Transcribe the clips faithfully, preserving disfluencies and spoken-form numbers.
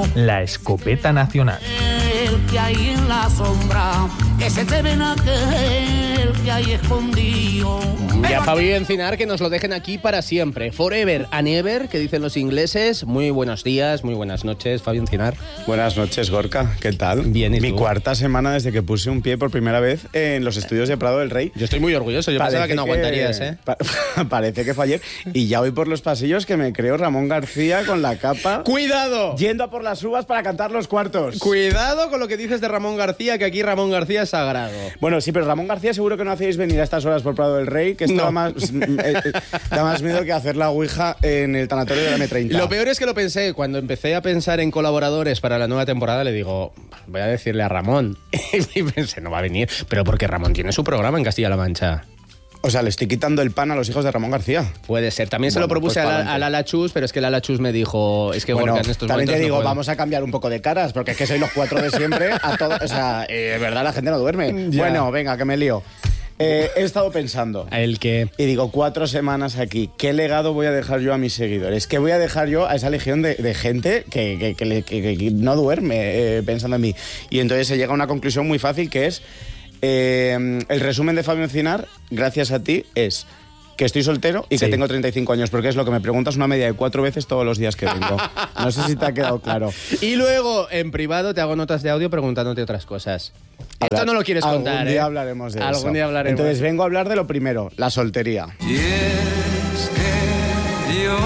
La escopeta nacional. El que hay en la sombra, que se te ven aquel que hay escondido. Y a Fabio Encinar que nos lo dejen aquí para siempre. Forever and ever, que dicen los ingleses. Muy buenos días, muy buenas noches, Fabio Encinar. Buenas noches, Gorka. ¿Qué tal? Bien, ¿y Mi tú? cuarta semana desde que puse un pie por primera vez en los estudios de Prado del Rey. Yo estoy muy orgulloso, yo Parece pensaba que no aguantarías, ¿eh? Pa parece que fue ayer. Y ya voy por los pasillos que me creo Ramón García con la capa. ¡Cuidado! Yendo a por las uvas para cantar los cuartos. Cuidado con lo que dices de Ramón García, que aquí Ramón García es sagrado. Bueno, sí, pero Ramón García seguro que no hacíais venir a estas horas por Prado del Rey, que estaba No. más, eh, eh, da más miedo que hacer la ouija en el tanatorio de la eme treinta. Lo peor es que lo pensé, cuando empecé a pensar en colaboradores para la nueva temporada, le digo, voy a decirle a Ramón. Y pensé, no va a venir, pero porque Ramón tiene su programa en Castilla-La Mancha. O sea, le estoy quitando el pan a los hijos de Ramón García. Puede ser. También se Bueno, lo propuse pues a, pa'lante. la, a Lala Chus, pero es que Lala Chus me dijo, es que Bueno, Gorka en estos también momentos te digo, no puedo. vamos a cambiar un poco de caras, porque es que sois los cuatro de siempre a todo. O sea, eh, de verdad la gente no duerme. Ya. Bueno, venga, que me lío. Eh, he estado pensando. El que... Y digo, cuatro semanas aquí. ¿Qué legado voy a dejar yo a mis seguidores? ¿Qué voy a dejar yo a esa legión de, de gente que, que, que, le- que- que- que no duerme eh, pensando en mí? Y entonces se llega a una conclusión muy fácil que es... eh, el resumen de Fabio Encinar, gracias a ti, es... que estoy soltero y Sí. que tengo treinta y cinco años, porque es lo que me preguntas una media de cuatro veces todos los días que vengo. No sé si te ha quedado claro. Y luego, en privado, te hago notas de audio preguntándote otras cosas. Esto Hablar- no lo quieres algún contar, Algún día ¿eh? hablaremos de eso. Algún día hablaremos. Entonces vengo a hablar de lo primero, la soltería. Y es que yo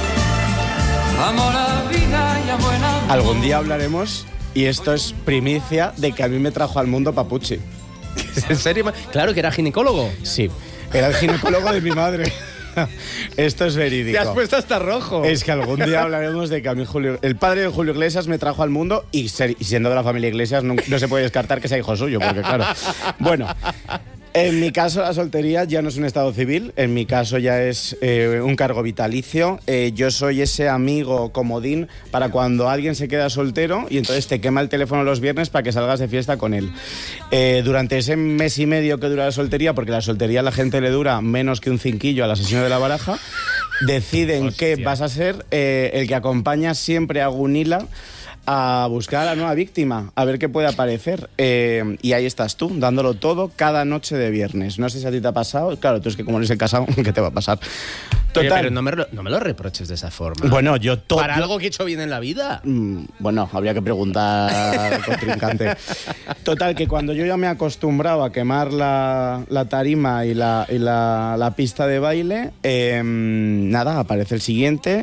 amo la vida y amo el amor. Algún día hablaremos, y esto es primicia, de que a mí me trajo al mundo Papuchi. ¿En serio? Claro, que era ginecólogo. Sí, era el ginecólogo de mi madre. Esto es verídico. Te has puesto hasta rojo. Es que algún día hablaremos de que a mí Julio, el padre de Julio Iglesias me trajo al mundo y, ser- y siendo de la familia Iglesias no, no se puede descartar que sea hijo suyo, porque claro. Bueno, en mi caso la soltería ya no es un estado civil, en mi caso ya es eh, un cargo vitalicio. Eh, yo soy ese amigo comodín para cuando alguien se queda soltero y entonces te quema el teléfono los viernes para que salgas de fiesta con él. Eh, durante ese mes y medio que dura la soltería, porque la soltería a la gente le dura menos que un cinquillo al asesino de la baraja, deciden Hostia. que vas a ser eh, el que acompaña siempre a Gunila a buscar a la nueva víctima, a ver qué puede aparecer. Eh, y ahí estás tú, dándolo todo cada noche de viernes. No sé si a ti te ha pasado. Claro, tú es que como eres el casado, ¿qué te va a pasar? Oye, Total. pero no me, lo, no me lo reproches de esa forma. Bueno, yo todo... Para algo que he hecho bien en la vida. Mm, Bueno, habría que preguntar al contrincante. Total, que cuando yo ya me he acostumbrado a quemar la, la tarima y, la, y la, la pista de baile, eh, nada, aparece el siguiente,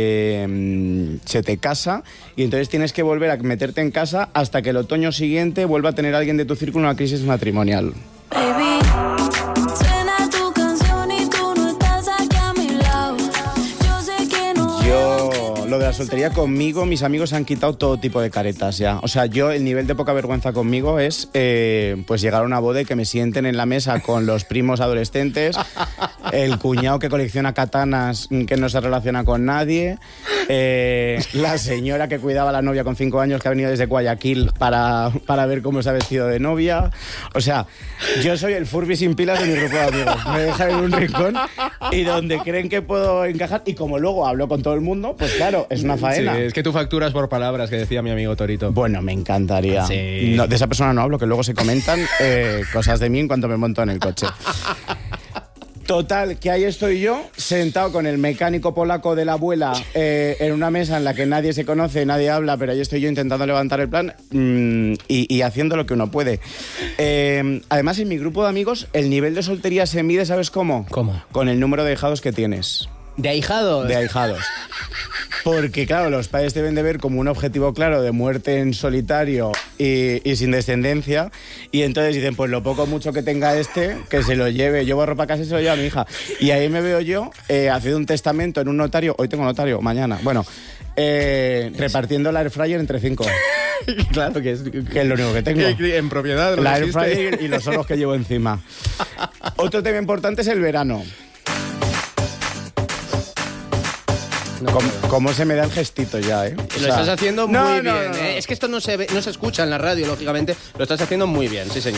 eh, se te casa y entonces tienes que volver a meterte en casa hasta que el otoño siguiente vuelva a tener alguien de tu círculo una crisis matrimonial. Baby, suena tu canción y tú no estás aquí a mi lado. Yo sé que no. Yo, lo de la soltería conmigo, mis amigos han quitado todo tipo de caretas ya. O sea, yo, el nivel de poca vergüenza conmigo es eh, pues llegar a una boda y que me sienten en la mesa con los primos adolescentes, el cuñado que colecciona katanas que no se relaciona con nadie, eh, la señora que cuidaba a la novia con cinco años que ha venido desde Guayaquil para, para ver cómo se ha vestido de novia. O sea, yo soy el Furby sin pilas de mi grupo de amigos. Me dejan en un rincón y donde creen que puedo encajar. Y como luego hablo con todo el mundo, pues claro, es una faena. Sí, es que tú facturas por palabras, que decía mi amigo Torito. Bueno, me encantaría. Sí. No, de esa persona no hablo, que luego se comentan eh, cosas de mí en cuanto me monto en el coche. Total, que ahí estoy yo, sentado con el mecánico polaco de la abuela eh, en una mesa en la que nadie se conoce, nadie habla, pero ahí estoy yo intentando levantar el plan mmm, y, y haciendo lo que uno puede. Eh, además, en mi grupo de amigos, el nivel de soltería se mide, ¿sabes cómo? ¿Cómo? Con el número de ahijados que tienes. ¿De ahijados? De ahijados. Porque, claro, los padres deben de ver como un objetivo claro de muerte en solitario y, y sin descendencia. Y entonces dicen, pues lo poco o mucho que tenga este, que se lo lleve. Yo borro para casa y se lo lleva a mi hija. Y ahí me veo yo eh, haciendo un testamento en un notario. Hoy tengo notario, mañana. Bueno, eh, repartiendo la air fryer entre cinco. Claro que es... Que es lo único que tengo. En propiedad. no La air existe. fryer y los oros que llevo encima. Otro tema importante es el verano. No, ¿Cómo, cómo se me da el gestito ya, eh? O Lo sea, estás haciendo muy no, bien, no, no, no. ¿eh? Es que esto no se ve, no se escucha en la radio, lógicamente. Lo estás haciendo muy bien, sí, señor.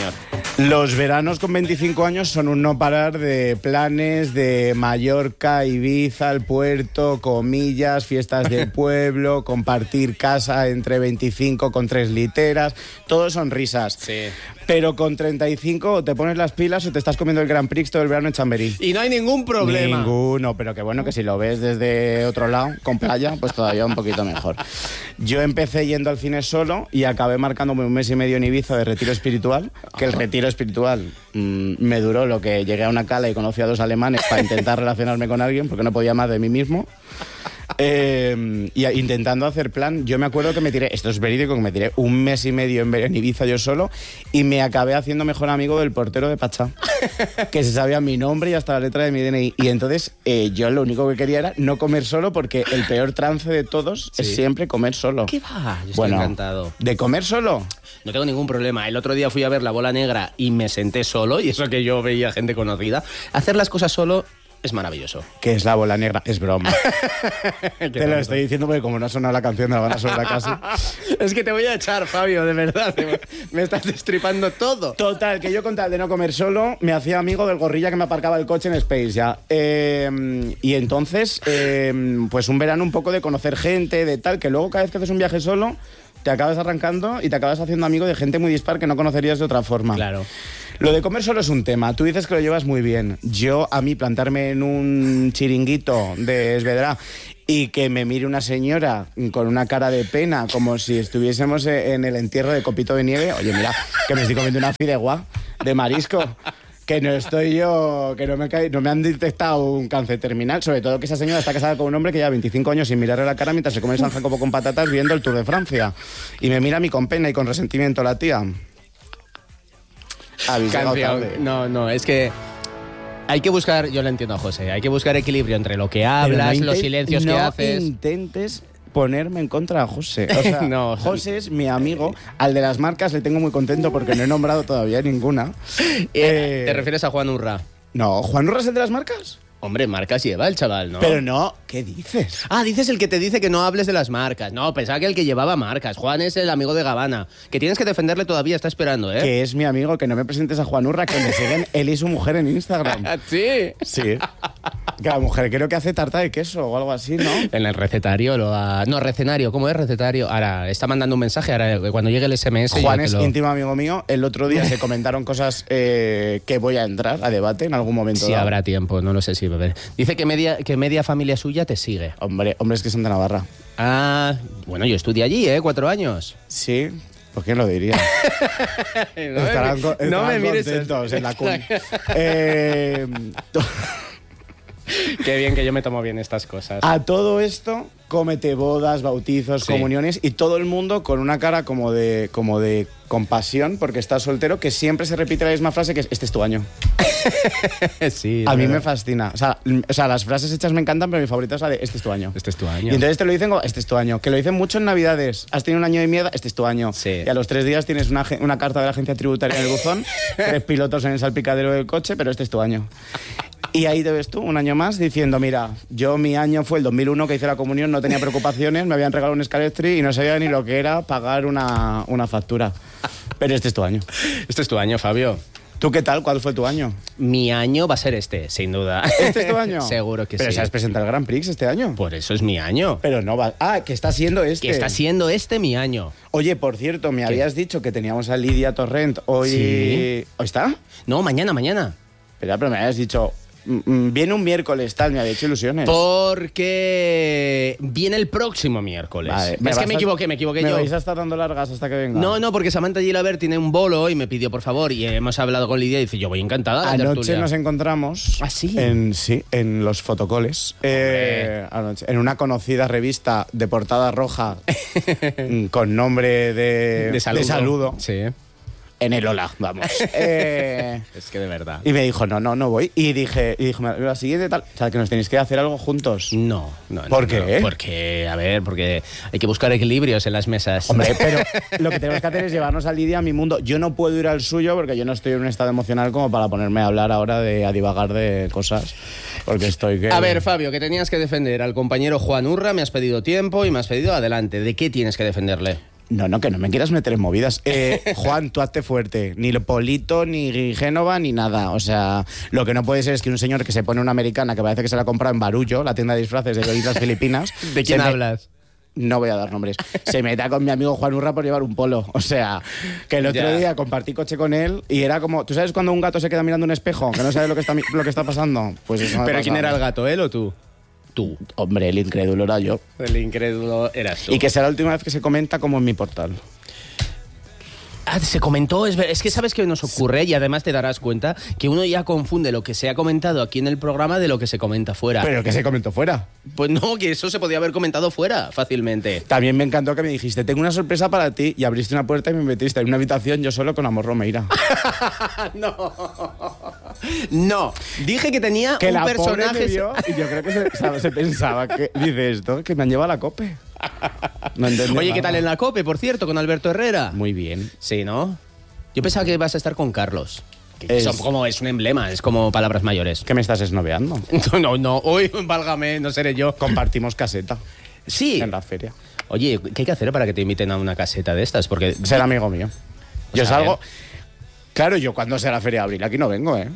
Los veranos con veinticinco años son un no parar de planes de Mallorca, Ibiza, el puerto, comillas, fiestas del pueblo, compartir casa entre veinticinco con tres literas, todo son risas. Sí. Pero con treinta y cinco o te pones las pilas o te estás comiendo el Grand Prix todo el verano en Chamberí. Y no hay ningún problema. Ninguno, pero que bueno que si lo ves desde otro lado, con playa, pues todavía un poquito mejor. Yo empecé yendo al cine solo y acabé marcándome un mes y medio en Ibiza de retiro espiritual, que el retiro espiritual mmm, me duró lo que llegué a una cala y conocí a dos alemanes para intentar relacionarme con alguien, porque no podía más de mí mismo. Eh, y a, intentando hacer plan, yo me acuerdo que me tiré, esto es verídico, que me tiré un mes y medio en, en Ibiza yo solo y me acabé haciendo mejor amigo del portero de Pachá, que se sabía mi nombre y hasta la letra de mi D N I. Y entonces eh, yo lo único que quería era no comer solo, porque el peor trance de todos Sí. es siempre comer solo. ¿Qué va? Yo estoy Bueno, encantado. ¿de comer solo? No tengo ningún problema. El otro día fui a ver La Bola Negra y me senté solo, y eso que yo veía gente conocida. Hacer las cosas solo es maravilloso. ¿Qué es La Bola Negra? Es broma. Te lo tonto. estoy diciendo porque como no ha sonado la canción de La Habana Sola casi. Es que te voy a echar, Fabio, de verdad. Me estás destripando todo. Total, que yo con tal de no comer solo, me hacía amigo del gorrilla que me aparcaba el coche en Space ya. Eh, y entonces, eh, pues un verano un poco de conocer gente, de tal, que luego cada vez que haces un viaje solo, te acabas arrancando y te acabas haciendo amigo de gente muy dispar que no conocerías de otra forma. Claro. Lo de comer solo es un tema. Tú dices que lo llevas muy bien. Yo, a mí, plantarme en un chiringuito de Esvedra y que me mire una señora con una cara de pena, como si estuviésemos en el entierro de Copito de Nieve. Oye, mira, que me estoy comiendo una fideuá de marisco. Que no estoy yo, que no me, cae, no me han detectado un cáncer terminal. Sobre todo que esa señora está casada con un hombre que lleva veinticinco años sin mirarle la cara mientras se come el San Jacobo con patatas viendo el Tour de Francia. Y me mira a mí con pena y con resentimiento la tía. Habéis llegado Canción. tarde. No, no, es que hay que buscar, yo lo entiendo a José, hay que buscar equilibrio entre lo que Pero hablas, no los inte- silencios no que haces. intentes ponerme en contra a José. O sea, No. José es mi amigo. Al de las marcas le tengo muy contento porque no he nombrado todavía ninguna. Eh, Eh, ¿Te refieres a Juan Urra? No, ¿Juan Urra es el de las marcas? Hombre, marcas lleva el chaval, ¿no? Pero no, ¿qué dices? Ah, dices el que te dice que no hables de las marcas. No, pensaba que el que llevaba marcas. Juan es el amigo de Gabbana. Que tienes que defenderle todavía, está esperando, ¿eh? Que es mi amigo, que no me presentes a Juan Urra, que me siguen él y su mujer en Instagram. Sí. Sí. Que la mujer creo que hace tarta de queso o algo así, ¿no? En el recetario lo ha... No, recenario, ¿cómo es recetario? Ahora, está mandando un mensaje, ahora cuando llegue el S M S... Juan yo te es lo- íntimo amigo mío. El otro día se comentaron cosas eh, que voy a entrar a debate en algún momento. Sí, dado. habrá tiempo, no lo sé si... beber. Dice que media, que media familia suya te sigue. Hombre, hombre, es que son de Navarra. Ah, bueno, yo estudié allí, ¿eh? Cuatro años. Sí, ¿por qué lo diría? Estarán, co- no estarán me mires contentos el- en la cuna. Eh, to- Qué bien que yo me tomo bien estas cosas. a todo esto, cómete bodas, bautizos, Sí. comuniones y todo el mundo con una cara como de, como de compasión porque estás soltero, que siempre se repite la misma frase que es, este es tu año. sí, A mí verdad. me fascina. O sea, l- o sea, las frases hechas me encantan, pero mi favorita es la de este es tu año. Este es tu año. Y entonces te lo dicen como, este es tu año. Que lo dicen mucho en Navidades. Has tenido un año de mierda, este es tu año. Sí. Y a los tres días tienes una, agen- una carta de la agencia tributaria en el buzón, tres pilotos en el salpicadero del coche, pero este es tu año. Y ahí te ves tú, un año más, diciendo, mira, yo mi año fue el dos mil uno que hice la comunión, no tenía preocupaciones, me habían regalado un Scalestri y no sabía ni lo que era pagar una, una factura. Pero este es tu año. Este es tu año, Fabio. ¿Tú qué tal? ¿Cuál fue tu año? Mi año va a ser este, sin duda. ¿Este es tu año? Seguro que Pero sí. se has presentado el Grand Prix este año. Por eso es mi año. Pero no va... Ah, que está siendo este. Que está siendo este mi año. Oye, por cierto, me habías dicho que teníamos a Lidia Torrent hoy... Sí. ¿Hoy está? No, mañana, mañana. Pero, pero me habías dicho... mm, mm, Viene un miércoles, tal, me había hecho ilusiones. Porque viene el próximo miércoles. Vale, es me que vas me a- equivoqué, me equivoqué ¿Me yo. vais a estar dando largas hasta que venga? No, no, porque Samantha Gilaber tiene un bolo y me pidió por favor y hemos hablado con Lidia y dice, yo voy encantada a la Anoche tertulia. nos encontramos ¿Ah, sí? en, sí, en los fotocoles. Eh, anoche, en una conocida revista de portada roja mm, con nombre de, de saludo. de saludo. Sí. En el hola, vamos. Eh, Es que de verdad. y me dijo, no, no, no voy. Y dije, y dije la siguiente tal. O sea, que nos tenéis que hacer algo juntos. No, no, no. ¿Por no, qué? Porque, a ver, porque hay que buscar equilibrios en las mesas. Hombre, pero lo que tenemos que hacer es llevarnos a Lidia a mi mundo. Yo no puedo ir al suyo porque yo no estoy en un estado emocional como para ponerme a hablar ahora de a divagar de cosas. Porque estoy que... A ver, Fabio, que tenías que defender al compañero Juan Urra, me has pedido tiempo y me has pedido adelante. ¿De qué tienes que defenderle? No, no, que no me quieras meter en movidas. Eh, Juan, tú hazte fuerte. Ni Polito, ni Génova, ni nada. O sea, lo que no puede ser es que un señor que se pone una americana que parece que se la ha comprado en Barullo, la tienda de disfraces de Islas Filipinas. ¿De quién se me- hablas? No voy a dar nombres. Se meta con mi amigo Juan Urra por llevar un polo. O sea, que el otro Ya. día compartí coche con él y era como... ¿Tú sabes cuando un gato se queda mirando un espejo? Que no sabe lo que está, mi- lo que está pasando. Pues eso me ¿Pero pasa quién a era mí. el gato, él o tú? Tú. Hombre, el incrédulo era yo. El incrédulo eras tú. Y que sea la última vez que se comenta como en mi portal. Ah, se comentó, es, ver- es que sabes que nos ocurre y además te darás cuenta que uno ya confunde lo que se ha comentado aquí en el programa de lo que se comenta fuera. Pero que se comentó fuera. Pues no, que eso se podía haber comentado fuera fácilmente. También me encantó que me dijiste, tengo una sorpresa para ti, y abriste una puerta y me metiste en una habitación yo solo con Amor Romeira. No. No. Dije que tenía Que un la pobre personaje. me vio y yo creo que se, se- se pensaba que... Dice esto, que me han llevado a la cope. No entendí Oye, ¿qué nada. tal en la COPE, por cierto, con Alberto Herrera? Muy bien. Sí, ¿no? Yo pensaba que ibas a estar con Carlos. Que Es- son como, es un emblema, es como palabras mayores. ¿Qué me estás esnoveando? No, no, hoy, válgame, no seré yo. Compartimos caseta Sí. en la feria. Oye, ¿qué hay que hacer para que te inviten a una caseta de estas? Porque Ser amigo mío. Yo O sea, salgo... a ver. Claro, yo cuando sea la feria de abril aquí no vengo, ¿eh?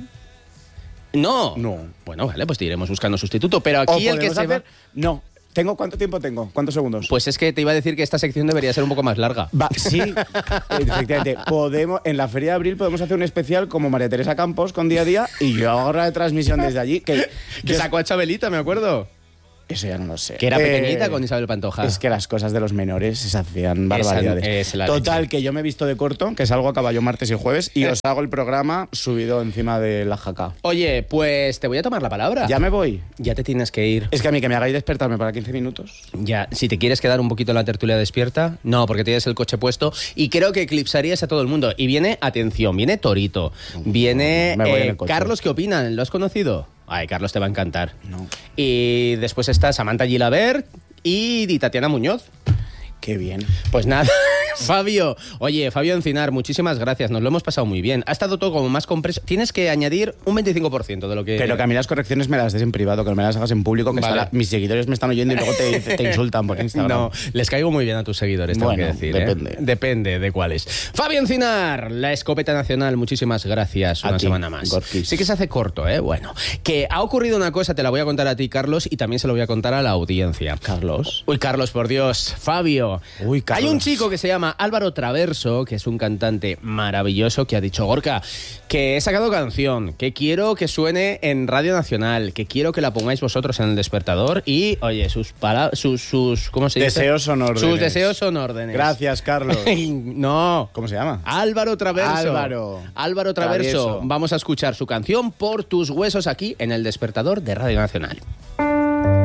No. No. Bueno, vale, pues te iremos buscando sustituto. Pero O aquí el que podemos se va... hacer... No. ¿Tengo cuánto tiempo tengo? ¿Cuántos segundos? Pues es que te iba a decir que esta sección debería ser un poco más larga. Va, sí, efectivamente. Podemos, en la feria de abril podemos hacer un especial como María Teresa Campos con Día a Día y yo hago la transmisión desde allí. Que, Que yo- sacó a Chabelita, me acuerdo. Eso ya no lo sé. Que era Eh, pequeñita con Isabel Pantoja. Es que las cosas de los menores se hacían barbaridades. es la Total, leche. que yo me he visto de corto, que salgo a caballo martes y jueves y os hago el programa subido encima de la jaca. Oye, pues te voy a tomar la palabra. Ya me voy. Ya te tienes que ir. Es que a mí que me hagáis despertarme para quince minutos. Ya, si te quieres quedar un poquito en la tertulia despierta, no, porque tienes el coche puesto y creo que eclipsarías a todo el mundo. Y viene, atención, viene Torito, viene Me voy en eh, el coche. Carlos, ¿qué opinan? ¿Lo has conocido? Ay, Carlos te va a encantar. No. Y después está Samantha Gilabert y, y Tatiana Muñoz. Qué bien. Pues nada, Fabio. Oye, Fabio Encinar, muchísimas gracias. Nos lo hemos pasado muy bien. Ha estado todo como más compreso. Tienes que añadir un veinticinco por ciento de lo que... Pero que a mí las correcciones me las des en privado, que no me las hagas en público, que Vale. está la- mis seguidores me están oyendo y luego te, te insultan por Instagram. No, les caigo muy bien a tus seguidores, tengo Bueno, que decir. ¿eh? depende. Depende de cuáles. Fabio Encinar, la escopeta nacional, muchísimas gracias. A Una ti, semana más. Gorkis. Sí que se hace corto, ¿eh? Bueno, que ha ocurrido una cosa, te la voy a contar a ti, Carlos, y también se lo voy a contar a la audiencia. Carlos. Uy, Carlos, por Dios. Fabio. Uy, Carlos. Hay un chico que se llama Álvaro Traverso, que es un cantante maravilloso, que ha dicho, Gorka, que he sacado canción, que quiero que suene en Radio Nacional, que quiero que la pongáis vosotros en el despertador y, oye, sus palabras, sus, sus, ¿cómo se dice? Deseos son órdenes. Sus deseos son órdenes. Gracias, Carlos. No. ¿Cómo se llama? Álvaro Traverso. Álvaro. Álvaro Traverso. Travieso. Vamos a escuchar su canción Por tus huesos aquí en el despertador de Radio Nacional.